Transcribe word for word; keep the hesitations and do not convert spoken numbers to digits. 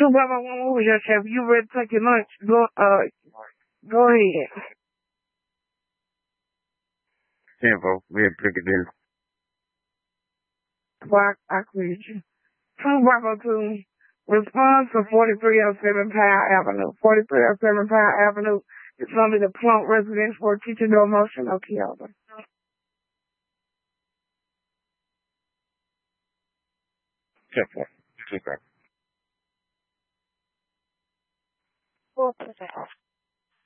Two Bravo One, what was your chef? You ready to take your lunch? Go, uh, go ahead. Tempo, we had Piccadilly. Well, I, I quit you. Two Bravo Two, response to forty-three oh seven Powell Avenue. forty-three oh seven Powell Avenue is under the Plump Residence for Teacher No Motion of Kyoto. Check that. Check that. Four percent.